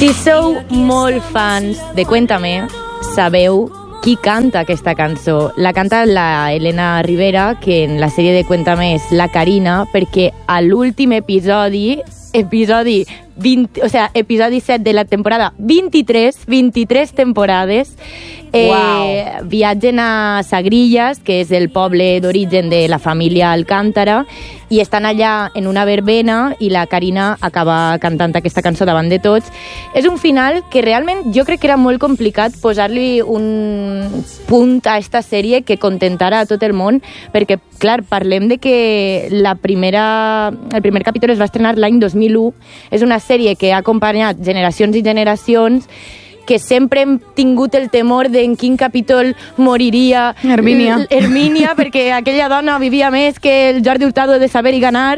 Si sou molt fans de Cuéntame, sabeu qui canta aquesta cançó. La canta la Elena Rivera, que en la sèrie de Cuéntame és la Karina, perquè a l'últim episodi 7 de la temporada 23 temporades, viatgen a Sagrillas, que és el poble d'origen de la família Alcántara, i estan allà en una verbena i la Karina acaba cantant aquesta cançó davant de tots. És un final que realment jo crec que era molt complicat posar-li un punt a esta sèrie que contentara a tot el món, perquè, clar, parlem de que el primer capítol es va estrenar l'any 2001. És una sèrie que ha acompanyat generacions i generacions, que sempre hem tingut el temor d'en quin capítol moriria Hermínia, perquè aquella dona vivia més que el Jordi Hurtado de Saber i Ganar,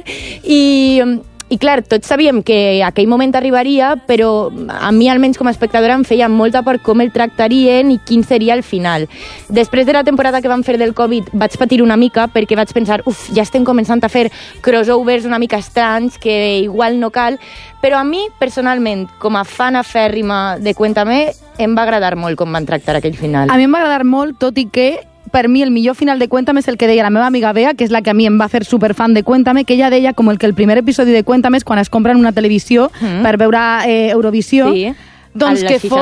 i clar, tots sabíem que aquell moment arribaria, però a mi, almenys com a espectadora, em feia molta por com el tractarien i quin seria el final. Després de la temporada que van fer del Covid vaig patir una mica, perquè vaig pensar, ja estem començant a fer crossovers una mica estranys, que igual no cal, però a mi, personalment, com a fan afèrrima de Cuéntame, em va agradar molt com van tractar aquell final. A mi em va agradar molt, tot i que per mi el millor final de Cuéntame és el que deia la meva amiga Bea, que és la que a mi em va fer superfan de Cuéntame, que ella deia com el primer episodi de Cuéntame és quan es compren una televisió per veure Eurovisió, sí, doncs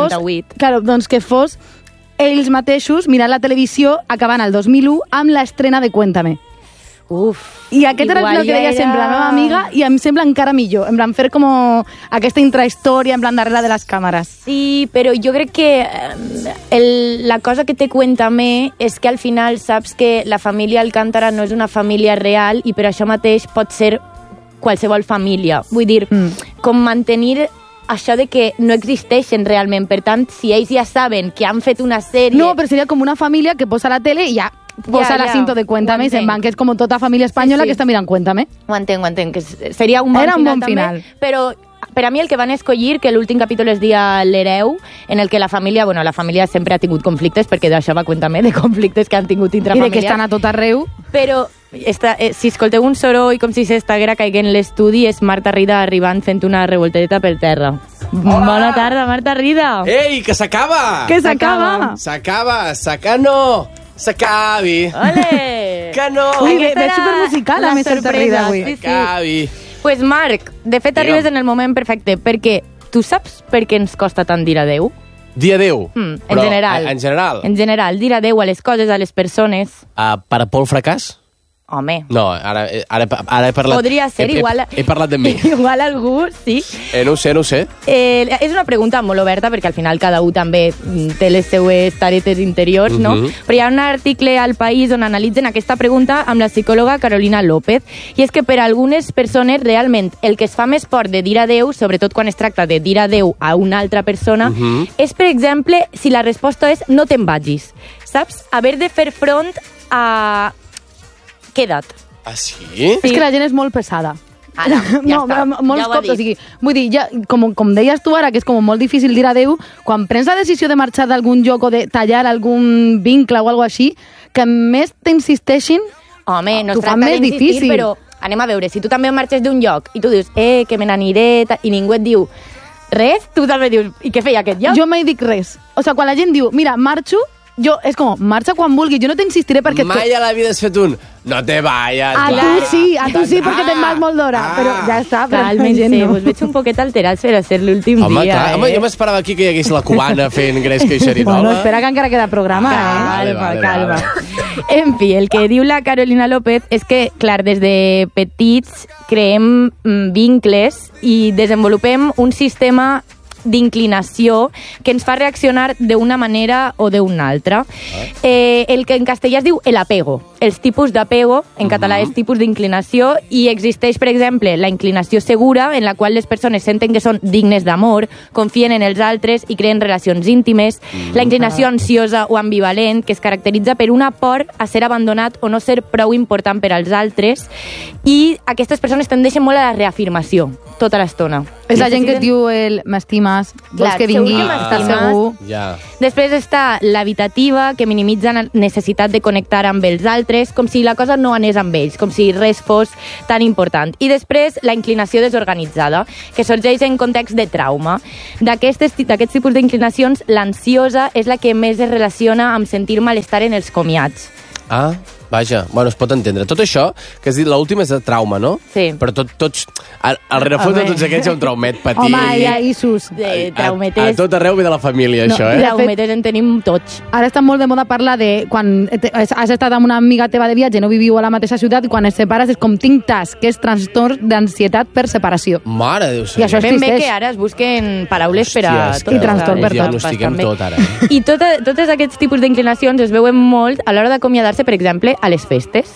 que fos ells mateixos mirant la televisió acabant el 2001 amb l'estrena de Cuéntame. I aquest era el final que deia sempre la meva amiga, i em sembla encara millor, en plan fer com aquesta intrahistòria en plan darrere de les càmeres. Sí, però jo crec que la cosa que té Cuéntame és que al final saps que la família Alcántara no és una família real, i per això mateix pot ser qualsevol família. Vull dir, com mantenir això de que no existeixen realment. Per tant, si ells ja saben que han fet una sèrie... No, però seria com una família que posa la tele i ja posa la cinta de Cuéntame, i se'n van, que és com tota família espanyola que està mirant Cuéntame. Ho entenc, que seria un bon final també, però per a mi el que van escollir, que l'últim capítol es dia l'hereu, en el que la família sempre ha tingut conflictes, perquè d'això va Cuéntame, de conflictes que han tingut intrafamiliars. I de que estan a tot arreu. Però si escolteu un soroll com si s'estaguera caiguent l'estudi, és Marta Rida arribant fent una revoltadeta per terra. Hola. Bona tarda, Marta Rida. Ei, que s'acaba! Que s'acaba! S'acabi. Ole! Que no! Ui, ve supermusical a més Marta Rida avui. S'acabi. Pues Marc, de fet arribes en el moment perfecte, perquè tu saps per què ens costa tant dir adeu? Dir adeu? En general. En general? En general, dir adeu a les coses, a les persones. Per por al fracàs? Home. No, ara he parlat... Podria ser, igual... He parlat de mi. Igual algú, sí. No ho sé. És una pregunta molt oberta, perquè al final cada un també té les seues taretes interiors, no? Però hi ha un article al País on analitzen aquesta pregunta amb la psicòloga Carolina López, i és que per a algunes persones realment el que es fa més por de dir adeu, sobretot quan es tracta de dir adeu a una altra persona, és, per exemple, si la resposta és no te'n vagis. Saps? Haver de fer front a... Queda't. Ah, sí? És que la gent és molt pesada. Ara, ja està. Molts cops, o sigui, vull dir, ja, com deies tu ara, que és com molt difícil dir adeu, quan prens la decisió de marxar d'algun lloc o de tallar algun vincle o alguna així, que més t'insisteixin, no t'ho fa més difícil. Però anem a veure, si tu també marxes d'un lloc i tu dius, que me n'aniré, i ningú et diu res, tu també dius, i què feia aquest lloc? Jo mai dic res. O sigui, quan la gent diu, mira, marxo, és com, marxa quan vulgui, jo no t'insistiré perquè... Mai a la vida has fet un... No te vayas. A tu sí, perquè te'n vas molt d'hora. Però ja està, però la gent no. Us veig un poquet alterats per a ser l'últim dia. Home, jo m'esperava aquí que hi hagués la cubana fent gresca i xerinola. Bueno, espera que encara queda programa, Calma. En fi, el que diu la Carolina López és que, clar, des de petits creem vincles i desenvolupem un sistema d'inclinació que ens fa reaccionar d'una manera o d'una altra. El que en castellà es diu el apego. Els tipus d'apego, en català és tipus d'inclinació, i existeix, per exemple, la inclinació segura, en la qual les persones senten que són dignes d'amor, confien en els altres i creen relacions íntimes. La inclinació ansiosa o ambivalent, que es caracteritza per una por a ser abandonat o no ser prou important per als altres, i aquestes persones tendeixen molt a la reafirmació tota l'estona. És la gent que et diu el m'estima m'estimes, vols que vingui, estàs segur. Ja. Després està l'habitativa, que minimitza la necessitat de connectar amb els altres, com si la cosa no anés amb ells, com si res fos tan important. I després la inclinació desorganitzada, que sorgeix en context de trauma. D'aquests tipus d'inclinacions, l'ansiosa és la que més es relaciona amb sentir malestar en els comiats. Ah, vaja, bueno, es pot entendre. Tot això, que has dit, l'última és de trauma, no? Sí. Però tots, al rerefons de tots aquests hi ha un traumet petit. Home, hi ha Isus. Traumetes. A tot arreu ve de la família, això, eh? Traumetes en tenim tots. Ara està molt de moda parlar de quan has estat amb una amiga teva de viatge, no viviu a la mateixa ciutat, i quan es separes és com tinc TAS, que és trastorn d'ansietat per separació. Mare de Déu. I això Ben bé que ara es busquen paraules per a tot. I trastorn per tot. Diagnostiquem tot, ara. I tots aquests tipus d'inclinacions es veuen molt a l'hora d'acomiadar-se, per exemple, a les festes.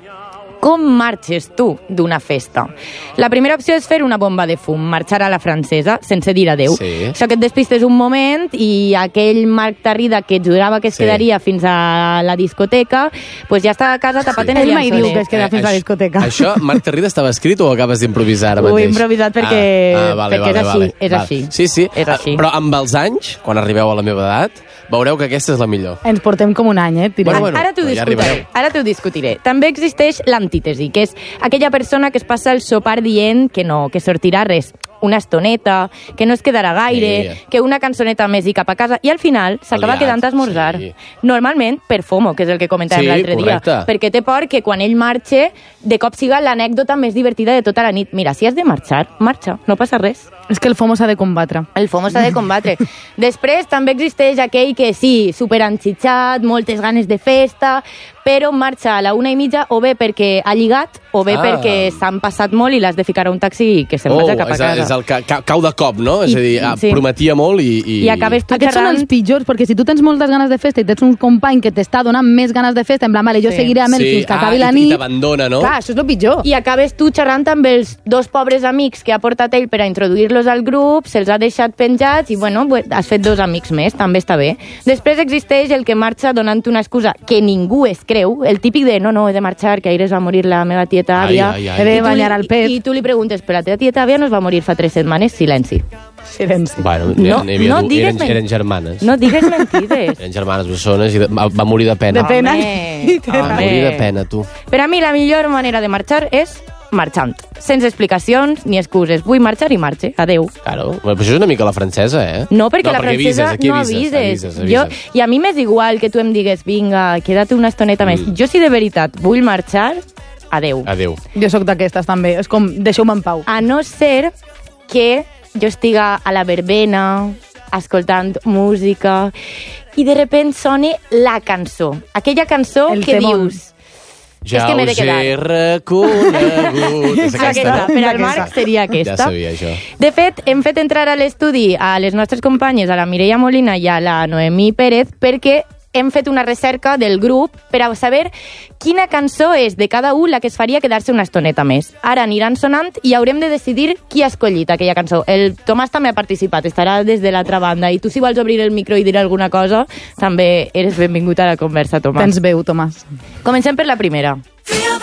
Com marxes tu d'una festa? La primera opció és fer una bomba de fum, marxar a la francesa, sense dir adeu. Sí. Això que et despistes un moment i aquell Marc Tarrida que jurava que es quedaria fins a la discoteca, pues ja està a casa tapat en el Ell mai llençoler. diu que es queda fins a la discoteca. Això, Marc Tarrida, estava escrit o ho acabes d'improvisar ara mateix? Ho he improvisat perquè és així, és Vale. així. Sí. És així. Però amb els anys, quan arribeu a la meva edat, veureu que aquesta és la millor. Ens portem com un any, tirem. Bueno, Ara t'ho ja discutiré. arribareu. Ara t'ho discutiré. També existeix l'antítesi, que és aquella persona que es passa el sopar dient que no, que sortirà res, una estoneta, que no es quedarà gaire, Sí. que una cançoneta més i cap a casa, i al final s'acaba Aliat, quedant a esmorzar. sí. Normalment per FOMO, que és el que comentàvem Sí, l'altre dia. correcte. Perquè té por que quan ell marxe, de cop siga l'anècdota més divertida de tota la nit. Mira, si has de marxar, marxa, no passa res. És que el FOMO s'ha de combatre. El FOMO s'ha de combatre. Després també existeix aquell que sí, superenxitxat, moltes ganes de festa, però marxa a la 1:30 o bé perquè ha lligat o bé perquè s'han passat molt i l'has de ficar a un taxi i que se'n vagi cap a casa. És el cau de cop, no? És a dir, sí. prometia molt i... I acabes tu Aquests són xerrant... els pitjors, perquè si tu tens moltes ganes de festa i tens un company que t'està donant més ganes de festa, en plan, vale, jo Sí. seguiré amb ell fins que acabi la I nit. t'abandona, no? Clar, això és el pitjor. I acabes tu xerrant amb els dos pobres amics que ha portat ell per a introduir-los al grup, se'ls ha deixat penjats i, bueno, has fet dos amics més, també està bé. Després existeix el que marxa donant una excusa que ningú es creu, el típic de no, he de marxar, que ahir es va morir la meva tieta àvia. He de banyar al pet. I tu li preguntes, però la teva tieta àvia no es va morir fa 3 setmanes? Silenci. Silenci. Bueno, eren germanes. No digues mentides. Eren germanes bessones i va morir de pena. De pena. Va morir de pena, tu. Per a mi la millor manera de marxar és marxant, sense explicacions ni excuses. Vull marxar i marxe. Adeu. Claro. Bueno, però això és una mica la francesa, eh? No, perquè la francesa aquí no avises. I a mi m'és igual que tu em digues vinga, queda't una estoneta més. Jo, si de veritat vull marxar, adeu. Adeu. Jo sóc d'aquestes, també. És com, deixeu-me en pau. A no ser que jo estiga a la verbena, escoltant música, i de repente soni la cançó. Aquella cançó El que temón. dius... Ja és que m'he de us he quedar. reconegut. És aquesta, Per al no? Marc seria aquesta. Ja sabia això. De fet, hem fet entrar a l'estudi a les nostres companyes, a la Mireia Molina i a la Noemí Pérez, perquè hem fet una recerca del grup per a saber quina cançó és de cada un la que es faria quedar-se una estoneta més. Ara aniran sonant i haurem de decidir qui ha escollit aquella cançó. El Tomàs també ha participat, estarà des de l'altra banda. I tu, si vols obrir el micro i dir alguna cosa, també eres benvingut a la conversa, Tomàs. Tens veu, Tomàs. Comencem per la primera.